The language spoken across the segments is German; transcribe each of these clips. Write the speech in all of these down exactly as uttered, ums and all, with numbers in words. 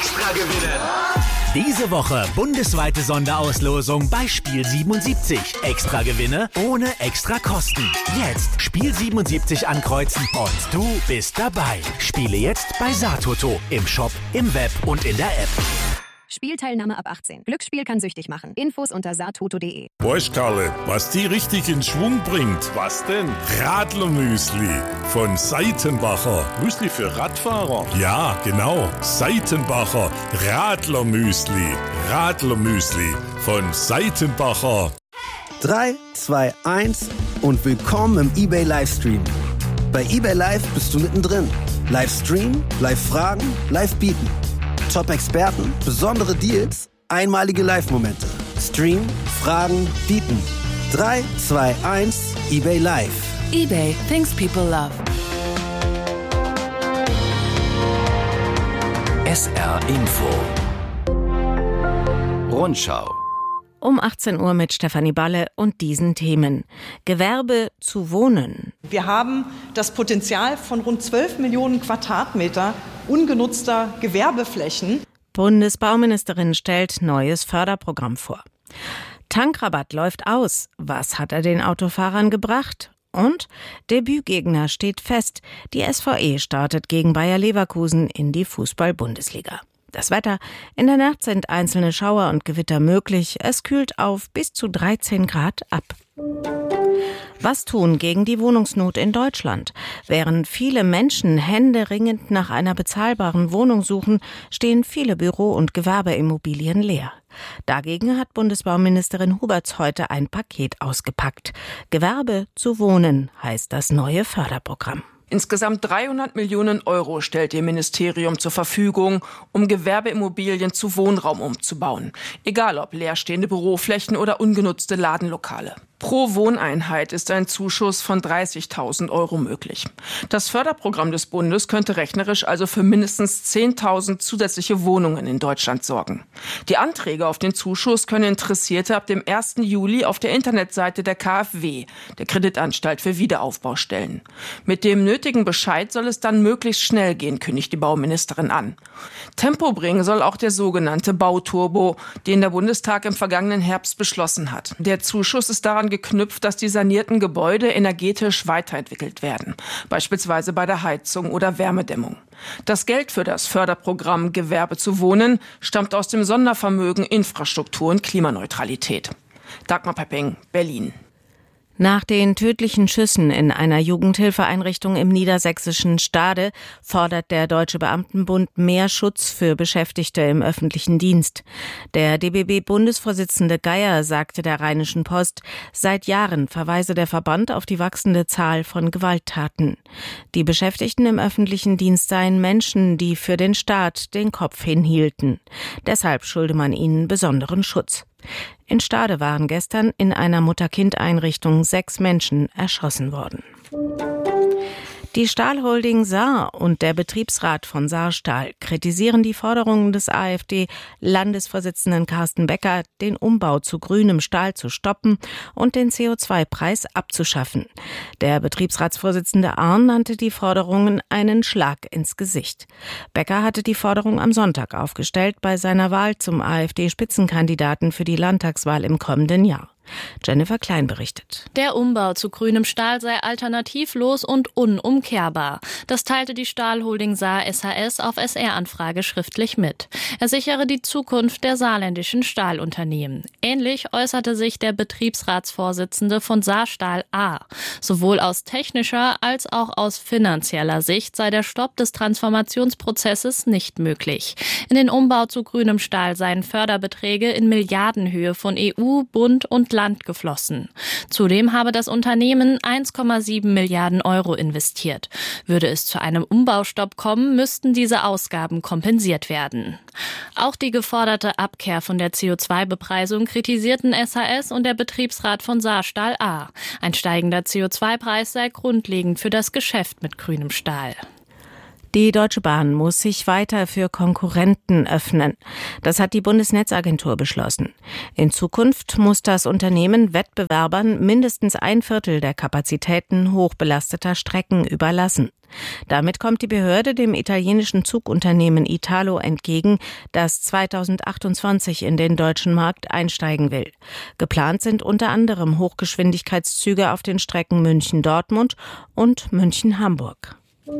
Extra gewinnen. Diese Woche bundesweite Sonderauslosung bei Spiel siebenundsiebzig. Extra Gewinne ohne extra Kosten. Jetzt Spiel siebenundsiebzig ankreuzen und du bist dabei. Spiele jetzt bei Satoto, im Shop, im Web und in der App. Spielteilnahme ab achtzehn. Glücksspiel kann süchtig machen. Infos unter satoto punkt de. Weißt Karle, was die richtig in Schwung bringt? Was denn? Radlermüsli von Seitenbacher. Müsli für Radfahrer? Ja, genau. Seitenbacher Radlermüsli. Radlermüsli von Seitenbacher. drei, zwei, eins und willkommen im eBay Livestream. Bei eBay Live bist du mittendrin. Livestream, Live-Fragen, Live-Bieten. Top-Experten, besondere Deals, einmalige Live-Momente. Stream, Fragen, Bieten. drei, zwei, eins, eBay Live. eBay, things people love. S R Info. Rundschau. Um achtzehn Uhr mit Stefanie Balle und diesen Themen. Gewerbe zu wohnen. Wir haben das Potenzial von rund zwölf Millionen Quadratmeter ungenutzter Gewerbeflächen. Bundesbauministerin stellt neues Förderprogramm vor. Tankrabatt läuft aus. Was hat er den Autofahrern gebracht? Und Debütgegner steht fest. Die S V E startet gegen Bayer Leverkusen in die Fußball-Bundesliga. Das Wetter: In der Nacht sind einzelne Schauer und Gewitter möglich. Es kühlt auf bis zu dreizehn Grad ab. Was tun gegen die Wohnungsnot in Deutschland? Während viele Menschen händeringend nach einer bezahlbaren Wohnung suchen, stehen viele Büro- und Gewerbeimmobilien leer. Dagegen hat Bundesbauministerin Huberts heute ein Paket ausgepackt. Gewerbe zu wohnen heißt das neue Förderprogramm. Insgesamt dreihundert Millionen Euro stellt ihr Ministerium zur Verfügung, um Gewerbeimmobilien zu Wohnraum umzubauen. Egal ob leerstehende Büroflächen oder ungenutzte Ladenlokale. Pro Wohneinheit ist ein Zuschuss von dreißigtausend Euro möglich. Das Förderprogramm des Bundes könnte rechnerisch also für mindestens zehntausend zusätzliche Wohnungen in Deutschland sorgen. Die Anträge auf den Zuschuss können Interessierte ab dem ersten Juli auf der Internetseite der K f W, der Kreditanstalt für Wiederaufbau, stellen. Mit dem nötigen Bescheid soll es dann möglichst schnell gehen, kündigt die Bauministerin an. Tempo bringen soll auch der sogenannte Bauturbo, den der Bundestag im vergangenen Herbst beschlossen hat. Der Zuschuss ist daran geknüpft, dass die sanierten Gebäude energetisch weiterentwickelt werden, beispielsweise bei der Heizung oder Wärmedämmung. Das Geld für das Förderprogramm Gewerbe zu wohnen stammt aus dem Sondervermögen Infrastruktur und Klimaneutralität. Dagmar Pepping, Berlin. Nach den tödlichen Schüssen in einer Jugendhilfeeinrichtung im niedersächsischen Stade fordert der Deutsche Beamtenbund mehr Schutz für Beschäftigte im öffentlichen Dienst. Der D B B-Bundesvorsitzende Geier sagte der Rheinischen Post, seit Jahren verweise der Verband auf die wachsende Zahl von Gewalttaten. Die Beschäftigten im öffentlichen Dienst seien Menschen, die für den Staat den Kopf hinhielten. Deshalb schulde man ihnen besonderen Schutz. In Stade waren gestern in einer Mutter-Kind-Einrichtung sechs Menschen erschossen worden. Die Stahlholding Saar und der Betriebsrat von Saarstahl kritisieren die Forderungen des AfD-Landesvorsitzenden Carsten Becker, den Umbau zu grünem Stahl zu stoppen und den C O zwei Preis abzuschaffen. Der Betriebsratsvorsitzende Arn nannte die Forderungen einen Schlag ins Gesicht. Becker hatte die Forderung am Sonntag aufgestellt bei seiner Wahl zum AfD-Spitzenkandidaten für die Landtagswahl im kommenden Jahr. Jennifer Klein berichtet. Der Umbau zu grünem Stahl sei alternativlos und unumkehrbar. Das teilte die Stahlholding Saar S H S auf S R-Anfrage schriftlich mit. Er sichere die Zukunft der saarländischen Stahlunternehmen. Ähnlich äußerte sich der Betriebsratsvorsitzende von Saarstahl A. Sowohl aus technischer als auch aus finanzieller Sicht sei der Stopp des Transformationsprozesses nicht möglich. In den Umbau zu grünem Stahl seien Förderbeträge in Milliardenhöhe von E U, Bund und Land geflossen. Zudem habe das Unternehmen eins Komma sieben Milliarden Euro investiert. Würde es zu einem Umbaustopp kommen, müssten diese Ausgaben kompensiert werden. Auch die geforderte Abkehr von der C O zwei Bepreisung kritisierten S H S und der Betriebsrat von Saarstahl A. Ein steigender C O zwei Preis sei grundlegend für das Geschäft mit grünem Stahl. Die Deutsche Bahn muss sich weiter für Konkurrenten öffnen. Das hat die Bundesnetzagentur beschlossen. In Zukunft muss das Unternehmen Wettbewerbern mindestens ein Viertel der Kapazitäten hochbelasteter Strecken überlassen. Damit kommt die Behörde dem italienischen Zugunternehmen Italo entgegen, das zweitausendachtundzwanzig in den deutschen Markt einsteigen will. Geplant sind unter anderem Hochgeschwindigkeitszüge auf den Strecken München-Dortmund und München-Hamburg.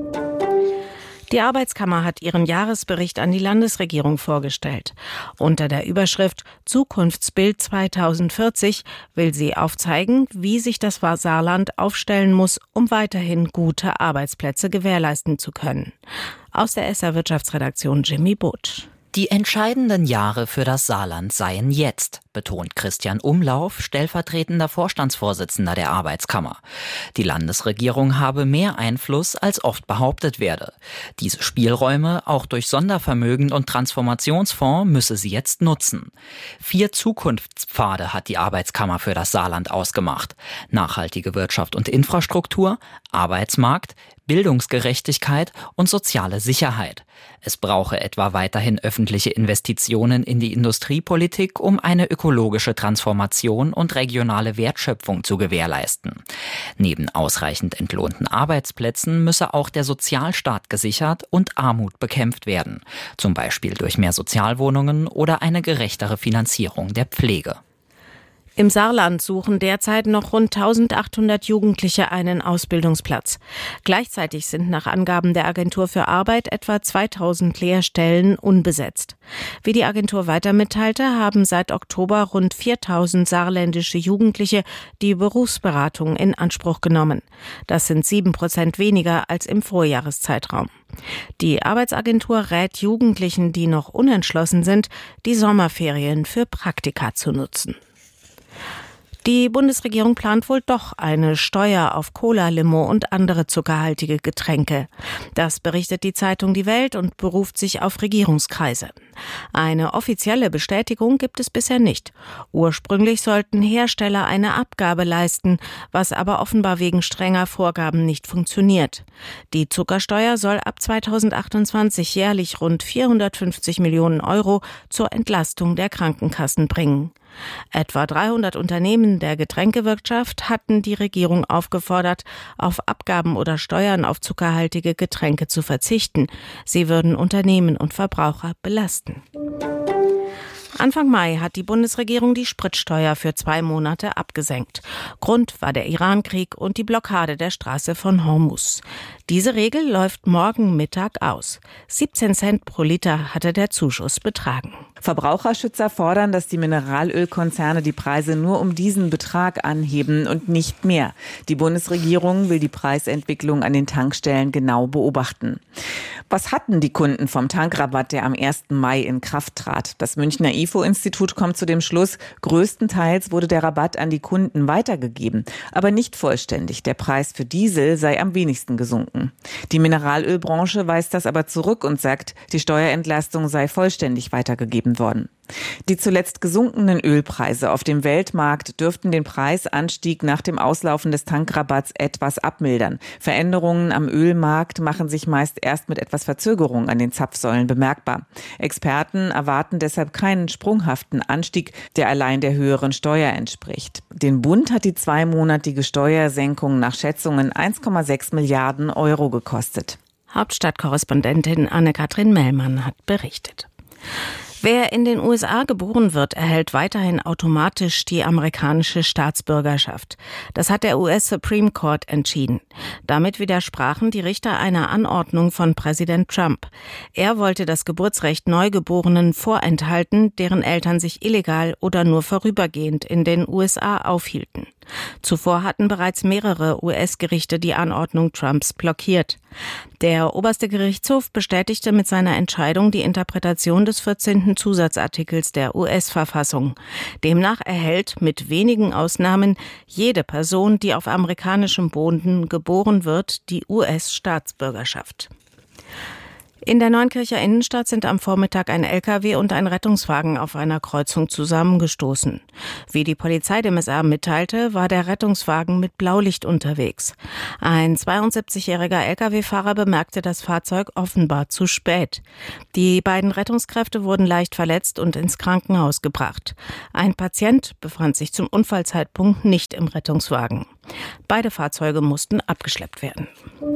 Die Arbeitskammer hat ihren Jahresbericht an die Landesregierung vorgestellt. Unter der Überschrift Zukunftsbild zweitausendvierzig will sie aufzeigen, wie sich das Saarland aufstellen muss, um weiterhin gute Arbeitsplätze gewährleisten zu können. Aus der S R-Wirtschaftsredaktion Jimmy Butsch. Die entscheidenden Jahre für das Saarland seien jetzt, betont Christian Umlauf, stellvertretender Vorstandsvorsitzender der Arbeitskammer. Die Landesregierung habe mehr Einfluss, als oft behauptet werde. Diese Spielräume, auch durch Sondervermögen und Transformationsfonds, müsse sie jetzt nutzen. Vier Zukunftspfade hat die Arbeitskammer für das Saarland ausgemacht. Nachhaltige Wirtschaft und Infrastruktur, Arbeitsmarkt, Bildungsgerechtigkeit und soziale Sicherheit. Es brauche etwa weiterhin öffentliche Investitionen in die Industriepolitik, um eine ökologische Transformation und regionale Wertschöpfung zu gewährleisten. Neben ausreichend entlohnten Arbeitsplätzen müsse auch der Sozialstaat gesichert und Armut bekämpft werden, zum Beispiel durch mehr Sozialwohnungen oder eine gerechtere Finanzierung der Pflege. Im Saarland suchen derzeit noch rund eintausendachthundert Jugendliche einen Ausbildungsplatz. Gleichzeitig sind nach Angaben der Agentur für Arbeit etwa zweitausend Lehrstellen unbesetzt. Wie die Agentur weiter mitteilte, haben seit Oktober rund viertausend saarländische Jugendliche die Berufsberatung in Anspruch genommen. Das sind sieben Prozent weniger als im Vorjahreszeitraum. Die Arbeitsagentur rät Jugendlichen, die noch unentschlossen sind, die Sommerferien für Praktika zu nutzen. Die Bundesregierung plant wohl doch eine Steuer auf Cola, Limo und andere zuckerhaltige Getränke. Das berichtet die Zeitung Die Welt und beruft sich auf Regierungskreise. Eine offizielle Bestätigung gibt es bisher nicht. Ursprünglich sollten Hersteller eine Abgabe leisten, was aber offenbar wegen strenger Vorgaben nicht funktioniert. Die Zuckersteuer soll ab zweitausendachtundzwanzig jährlich rund vierhundertfünfzig Millionen Euro zur Entlastung der Krankenkassen bringen. Etwa dreihundert Unternehmen der Getränkewirtschaft hatten die Regierung aufgefordert, auf Abgaben oder Steuern auf zuckerhaltige Getränke zu verzichten. Sie würden Unternehmen und Verbraucher belasten. Anfang Mai hat die Bundesregierung die Spritsteuer für zwei Monate abgesenkt. Grund war der Irankrieg und die Blockade der Straße von Hormuz. Diese Regel läuft morgen Mittag aus. siebzehn Cent pro Liter hatte der Zuschuss betragen. Verbraucherschützer fordern, dass die Mineralölkonzerne die Preise nur um diesen Betrag anheben und nicht mehr. Die Bundesregierung will die Preisentwicklung an den Tankstellen genau beobachten. Was hatten die Kunden vom Tankrabatt, der am ersten Mai in Kraft trat? Das Münchner I F O-Institut kommt zu dem Schluss, größtenteils wurde der Rabatt an die Kunden weitergegeben, aber nicht vollständig. Der Preis für Diesel sei am wenigsten gesunken. Die Mineralölbranche weist das aber zurück und sagt, die Steuerentlastung sei vollständig weitergegeben worden. Die zuletzt gesunkenen Ölpreise auf dem Weltmarkt dürften den Preisanstieg nach dem Auslaufen des Tankrabatts etwas abmildern. Veränderungen am Ölmarkt machen sich meist erst mit etwas Verzögerung an den Zapfsäulen bemerkbar. Experten erwarten deshalb keinen sprunghaften Anstieg, der allein der höheren Steuer entspricht. Den Bund hat die zweimonatige Steuersenkung nach Schätzungen eins Komma sechs Milliarden Euro gekostet. Hauptstadtkorrespondentin Anne-Kathrin Mellmann hat berichtet. Wer in den U S A geboren wird, erhält weiterhin automatisch die amerikanische Staatsbürgerschaft. Das hat der U S Supreme Court entschieden. Damit widersprachen die Richter einer Anordnung von Präsident Trump. Er wollte das Geburtsrecht Neugeborenen vorenthalten, deren Eltern sich illegal oder nur vorübergehend in den U S A aufhielten. Zuvor hatten bereits mehrere U S-Gerichte die Anordnung Trumps blockiert. Der oberste Gerichtshof bestätigte mit seiner Entscheidung die Interpretation des vierzehnten Zusatzartikels der U S-Verfassung. Demnach erhält mit wenigen Ausnahmen jede Person, die auf amerikanischem Boden geboren wird, die U S-Staatsbürgerschaft. In der Neunkircher Innenstadt sind am Vormittag ein L K W und ein Rettungswagen auf einer Kreuzung zusammengestoßen. Wie die Polizei dem S R mitteilte, war der Rettungswagen mit Blaulicht unterwegs. Ein zweiundsiebzigjähriger L K W-Fahrer bemerkte das Fahrzeug offenbar zu spät. Die beiden Rettungskräfte wurden leicht verletzt und ins Krankenhaus gebracht. Ein Patient befand sich zum Unfallzeitpunkt nicht im Rettungswagen. Beide Fahrzeuge mussten abgeschleppt werden.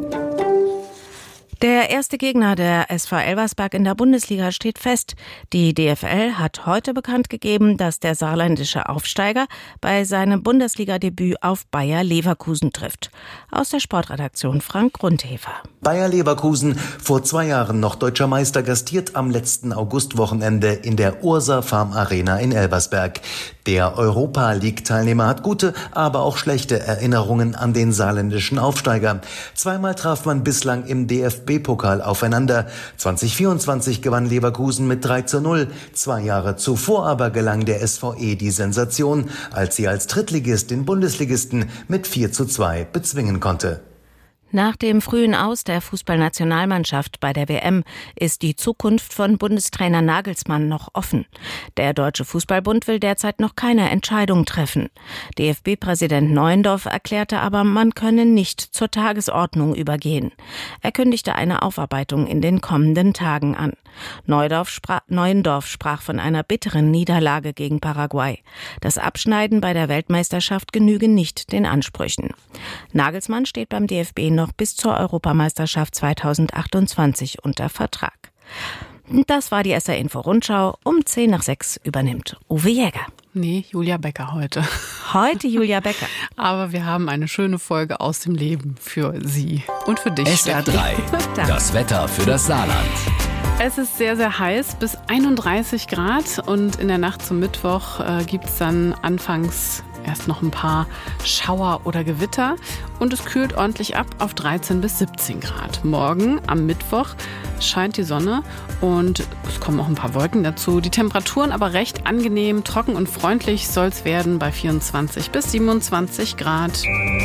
Der erste Gegner der S V Elversberg in der Bundesliga steht fest. Die D F L hat heute bekannt gegeben, dass der saarländische Aufsteiger bei seinem Bundesliga-Debüt auf Bayer Leverkusen trifft. Aus der Sportredaktion Frank Grundhefer. Bayer Leverkusen, vor zwei Jahren noch deutscher Meister, gastiert am letzten Augustwochenende in der Ursa Farm Arena in Elversberg. Der Europa-League-Teilnehmer hat gute, aber auch schlechte Erinnerungen an den saarländischen Aufsteiger. Zweimal traf man bislang im D F B-Pokal aufeinander. zwanzig vierundzwanzig gewann Leverkusen mit drei zu null. Zwei Jahre zuvor aber gelang der S V E die Sensation, als sie als Drittligist den Bundesligisten mit vier zu zwei bezwingen konnte. Nach dem frühen Aus der Fußballnationalmannschaft bei der W M ist die Zukunft von Bundestrainer Nagelsmann noch offen. Der Deutsche Fußballbund will derzeit noch keine Entscheidung treffen. D F B-Präsident Neuendorf erklärte aber, man könne nicht zur Tagesordnung übergehen. Er kündigte eine Aufarbeitung in den kommenden Tagen an. Neuendorf sprach, Neuendorf sprach von einer bitteren Niederlage gegen Paraguay. Das Abschneiden bei der Weltmeisterschaft genüge nicht den Ansprüchen. Nagelsmann steht beim D F B noch bis zur Europameisterschaft zweitausendachtundzwanzig unter Vertrag. Das war die S R Info Rundschau. Um zehn nach sechs übernimmt Uwe Jäger. Nee, Julia Becker heute. Heute Julia Becker. Aber wir haben eine schöne Folge aus dem Leben für Sie und für dich. S R drei, das Wetter für das Saarland. Es ist sehr, sehr heiß, bis einunddreißig Grad, und in der Nacht zum Mittwoch äh, gibt es dann anfangs erst noch ein paar Schauer oder Gewitter, und es kühlt ordentlich ab auf dreizehn bis siebzehn Grad. Morgen am Mittwoch scheint die Sonne und es kommen auch ein paar Wolken dazu. Die Temperaturen aber recht angenehm, trocken und freundlich soll es werden bei vierundzwanzig bis siebenundzwanzig Grad.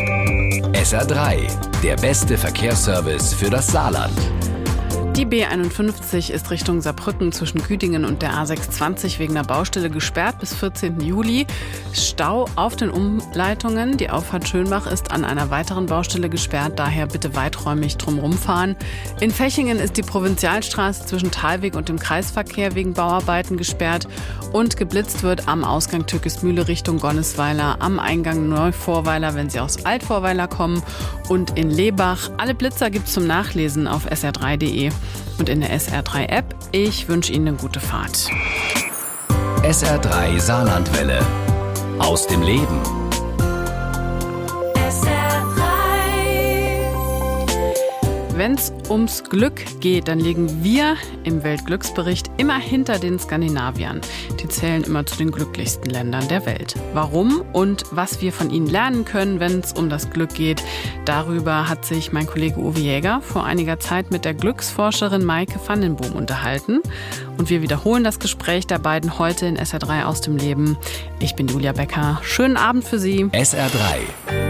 S R drei, der beste Verkehrsservice für das Saarland. Die B einundfünfzig ist Richtung Saarbrücken zwischen Güdingen und der A sechshundertzwanzig wegen der Baustelle gesperrt bis vierzehnten Juli. Stau auf den Umleitungen. Die Auffahrt Schönbach ist an einer weiteren Baustelle gesperrt, daher bitte weiträumig drumherum fahren. In Fechingen ist die Provinzialstraße zwischen Thalweg und dem Kreisverkehr wegen Bauarbeiten gesperrt, und geblitzt wird am Ausgang Türkismühle Richtung Gonnesweiler, am Eingang Neuvorweiler, wenn Sie aus Altvorweiler kommen, und in Lebach. Alle Blitzer gibt's zum Nachlesen auf S R drei punkt de und in der S R drei App. Ich wünsche Ihnen eine gute Fahrt. S R drei Saarlandwelle. Aus dem Leben. Wenn es ums Glück geht, dann liegen wir im Weltglücksbericht immer hinter den Skandinaviern. Die zählen immer zu den glücklichsten Ländern der Welt. Warum und was wir von ihnen lernen können, wenn es um das Glück geht, darüber hat sich mein Kollege Uwe Jäger vor einiger Zeit mit der Glücksforscherin Maike van den Boom unterhalten. Und wir wiederholen das Gespräch der beiden heute in S R drei aus dem Leben. Ich bin Julia Becker. Schönen Abend für Sie. S R drei.